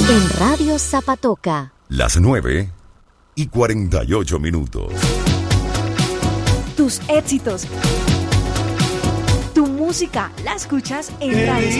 En Radio Zapatoca. Las 9:48. Tus éxitos. Tu música la escuchas en Radio